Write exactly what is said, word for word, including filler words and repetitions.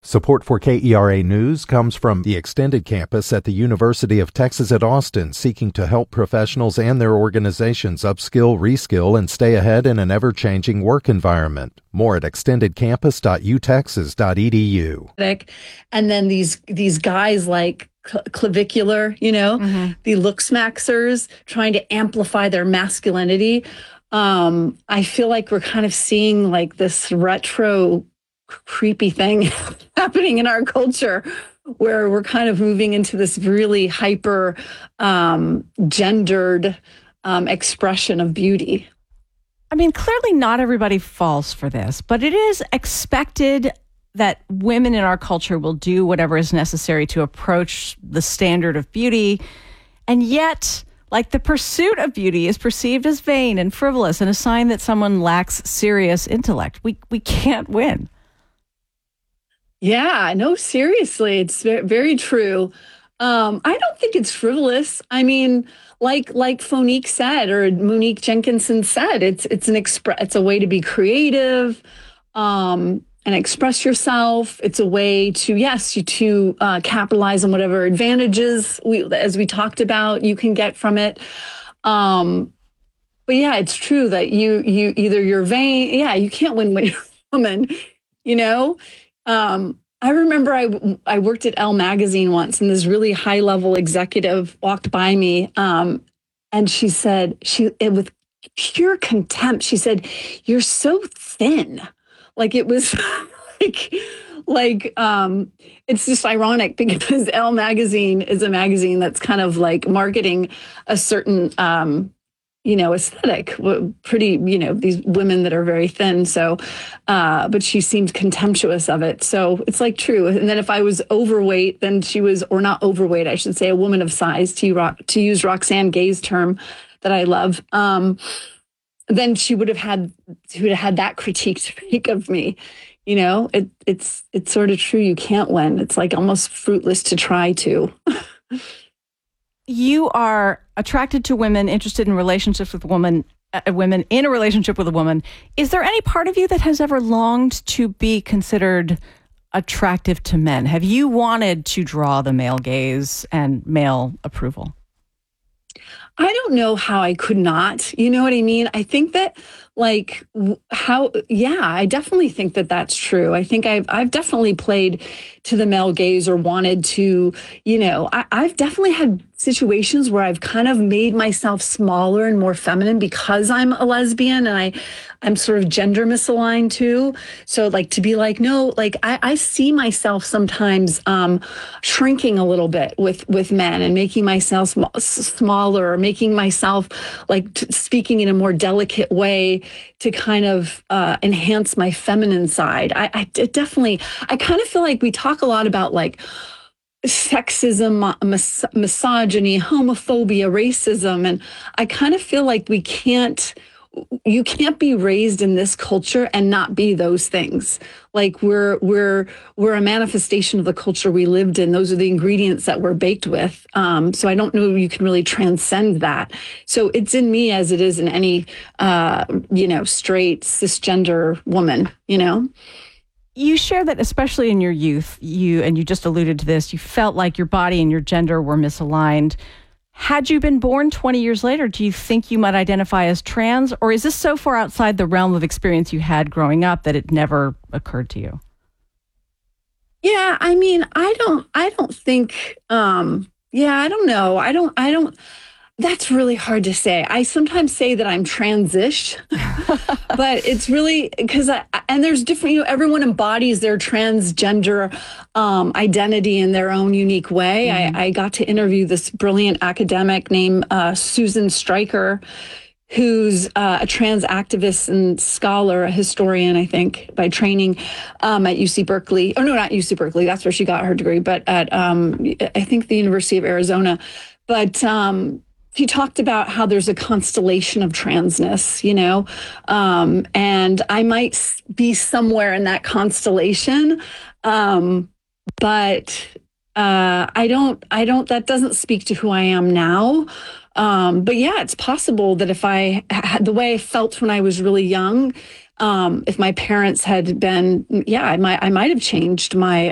Support for K E R A News comes from the Extended Campus at the University of Texas at Austin, seeking to help professionals and their organizations upskill, reskill, and stay ahead in an ever-changing work environment. More at extended campus dot u texas dot e d u. And then these these guys like clavicular, you know, mm-hmm. the look-smaxers trying to amplify their masculinity. Um, I feel like we're kind of seeing like this retro creepy thing happening in our culture where we're kind of moving into this really hyper um, gendered um, expression of beauty. I mean, clearly not everybody falls for this, but it is expected that women in our culture will do whatever is necessary to approach the standard of beauty. And yet, like, the pursuit of beauty is perceived as vain and frivolous and a sign that someone lacks serious intellect. We we can't win. Yeah, no, seriously, it's very, very true. Um, I don't think it's frivolous. I mean, like like Fonique said, or Monique Jenkinson said, it's it's an expre- it's a way to be creative um, and express yourself. It's a way to yes, you to uh, capitalize on whatever advantages we, as we talked about, you can get from it. Um, but yeah, it's true that you you either you're vain. Yeah, you can't win when you're a woman. You know. Um, I remember I, I worked at Elle magazine once, and this really high level executive walked by me. Um, and she said, she, it, with pure contempt, she said, "You're so thin." Like it was like, like, um, it's just ironic because Elle magazine is a magazine that's kind of like marketing a certain, um, you know, aesthetic, pretty, you know, these women that are very thin. So, uh, but she seemed contemptuous of it. So it's like true. And then if I was overweight, then she was, or not overweight, I should say, a woman of size, to, rock, to use Roxane Gay's term that I love, um, then she would have had, she would have had that critique to make of me. You know, it, it's, it's sort of true. You can't win. It's like almost fruitless to try to. You are attracted to women, interested in relationships with women, uh, women in a relationship with a woman. Is there any part of you that has ever longed to be considered attractive to men? Have you wanted to draw the male gaze and male approval? I don't know how I could not. You know what I mean? I think that like how, yeah, I definitely think that that's true. I think I've, I've definitely played to the male gaze or wanted to, you know, I, I've definitely had situations where I've kind of made myself smaller and more feminine because I'm a lesbian and I, I'm sort of gender misaligned too. So like to be like, no, like I, I see myself sometimes um, shrinking a little bit with, with men and making myself sm- smaller or making myself like t- speaking in a more delicate way to kind of uh, enhance my feminine side. I, I it definitely, I kind of feel like we talk a lot about like sexism, mis- misogyny, homophobia, racism. And I kind of feel like we can't, you can't be raised in this culture and not be those things. Like we're, we're, we're a manifestation of the culture we lived in. Those are the ingredients that we're baked with. Um, so I don't know if you can really transcend that. So it's in me as it is in any, uh, you know, straight cisgender woman, you know? You share that, especially in your youth, you, and you just alluded to this, you felt like your body and your gender were misaligned. Had you been born twenty years later, do you think you might identify as trans, or is this so far outside the realm of experience you had growing up that it never occurred to you? Yeah, I mean, I don't, I don't think, um, yeah, I don't know. I don't, I don't, that's really hard to say. I sometimes say that I'm transish, but it's really because I, and there's different, you know, everyone embodies their transgender um, identity in their own unique way. Mm-hmm. I, I got to interview this brilliant academic named uh, Susan Stryker, who's uh, a trans activist and scholar, a historian, I think, by training um, at U C Berkeley. Oh, no, not U C Berkeley. That's where she got her degree, but at, um, I think, the University of Arizona. But um, he talked about how there's a constellation of transness, you know, um, and I might be somewhere in that constellation, um, but uh, I don't, I don't, that doesn't speak to who I am now. Um, but yeah, it's possible that if I had the way I felt when I was really young, um, if my parents had been, yeah, I might, I might have changed my